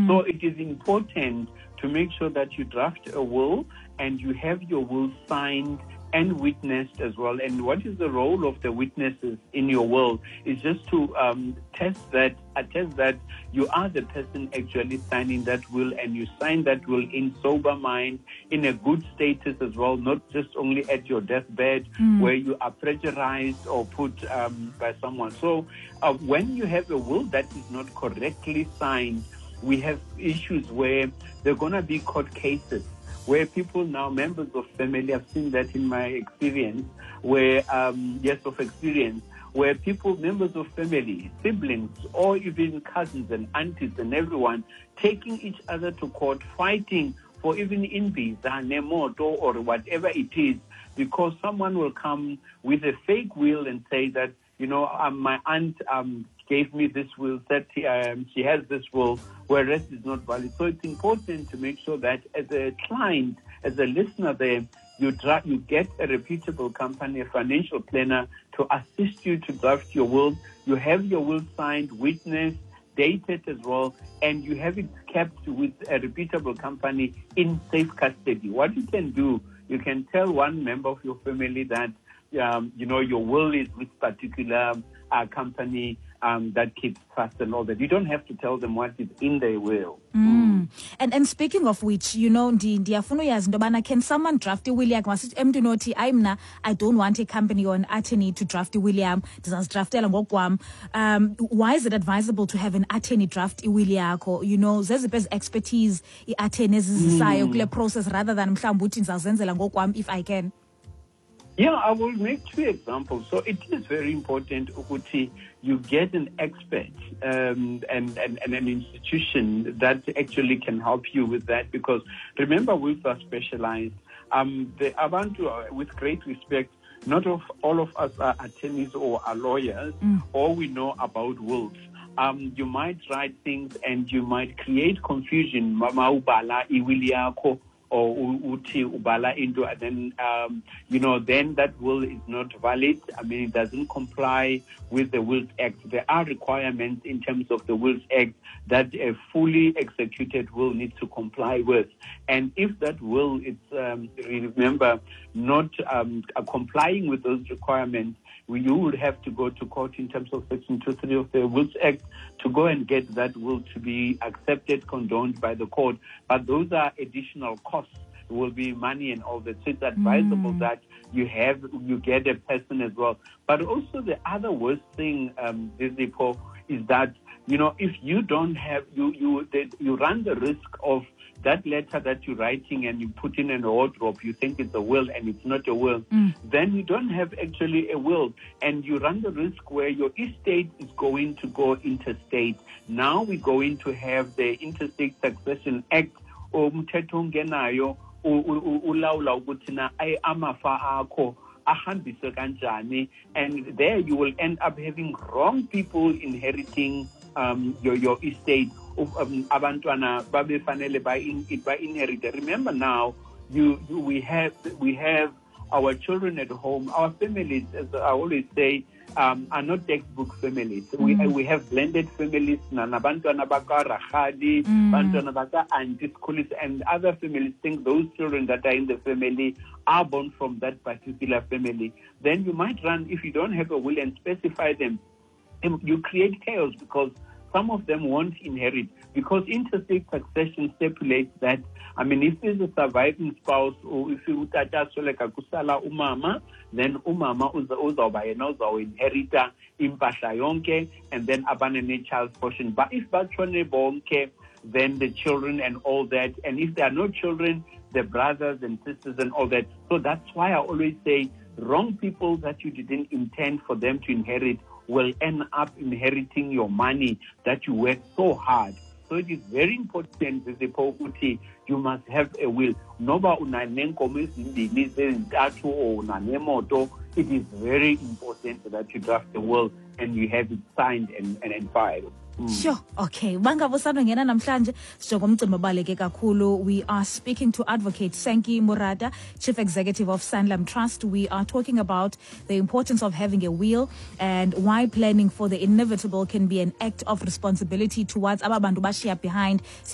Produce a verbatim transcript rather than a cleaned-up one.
Mm. So it is important to make sure that you draft a will and you have your will signed and witnessed as well. And what is the role of the witnesses in your will? Is just to um, test that, attest that you are the person actually signing that will, and you sign that will in sober mind, in a good status as well, not just only at your deathbed mm. where you are pressurized or put um, by someone. So uh, when you have a will that is not correctly signed, we have issues where there are going to be court cases where people now, members of family, I've seen that in my experience, where, um, years of experience, where people, members of family, siblings, or even cousins and aunties and everyone, taking each other to court, fighting for even invis, nemoto, or whatever it is, because someone will come with a fake will and say that, you know, um, my aunt um, gave me this will, that um, she has this will, whereas it's not valid. So it's important to make sure that as a client, as a listener there, you, dra- you get a reputable company, a financial planner, to assist you to draft your will. You have your will signed, witnessed, dated as well, and you have it kept with a reputable company in safe custody. What you can do, you can tell one member of your family that, um, you know, your will is with particular uh, company um, that keeps trust and all that. You don't have to tell them what is in their will. Mm. Mm. And and speaking of which, you know, ndiyafuna uyazi into yobana, can someone draft a will yakhe? Masithi emntwini othi ayi mna I don't want a company or an attorney to draft a will yam, ndizazidraftela ngokwam. Um why is it advisable to have an attorney draft a will yakho? You know, zeziphi ezi expertise i-attorney ezizisayo kule process rather than mhlawumbi uthi ndizazenzela ngokwam if I can? Yeah, I will make two examples. So it is very important, Ukuti, you get an expert um, and, and, and an institution that actually can help you with that, because remember, wills are specialized. Um, the, I want to, uh, with great respect, not of, all of us are attorneys or are lawyers, mm. or we know about wills. Um, you might write things and you might create confusion. Mama ubala iwili yako, or uti ubala into, and then um, you know, then that will is not valid. I mean, it doesn't comply with the Wills Act. There are requirements in terms of the Wills Act that a fully executed will needs to comply with. And if that will is, um, remember, not um, complying with those requirements, you would have to go to court in terms of Section two three of the Wills Act to go and get that will to be accepted, condoned by the court. But those are additional costs. It will be money and all that. So it's advisable mm. that you have, you get a person as well. But also the other worst thing, um, Zizipo, is that, you know, if you don't have, you, you, you run the risk of that letter that you're writing and you put in an wardrobe, you think it's a will and it's not a will, mm. then you don't have actually a will. And you run the risk where your estate is going to go interstate. Now we're going to have the Interstate Succession Act, umthetho ongenayo ulawula ukuthi na amafa akho ahambise kanjani, and there you will end up having wrong people inheriting um, your, your estate. Um, abantwana babefanele ba inherit. Remember now, you, you we have we have our children at home. Our families, as I always say, um, are not textbook families. Mm. We we have blended families. Nabantwana baka rachadi, bantwana baka aunties, and other families think those children that are in the family are born from that particular family. Then you might run, if you don't have a will and specify them, you create chaos, because some of them won't inherit, because interstate succession stipulates that, I mean, if there's a surviving spouse, or if you utatasole kakusala umama, then umama uzawuba yena uzawuinherita impahla yonke, and then abanene child's portion. But if batshone bonke, then the children and all that, and if there are no children, the brothers and sisters and all that. So that's why I always say, wrong people that you didn't intend for them to inherit will end up inheriting your money that you worked so hard. So it is very important that the property, you must have a will. Noba unanenkomo ezimbili ezintathu or unanemoto, it is very important that you draft a will and you have it signed and, and, and filed. Mm. Sure. Okay. Bangabusana ngena namhlanje sijonga umcimbi obaleke kakhulu. We are speaking to Advocate Senki Murata, Chief Executive of Sanlam Trust. We are talking about the importance of having a will and why planning for the inevitable can be an act of responsibility towards ababantu bashiya behind.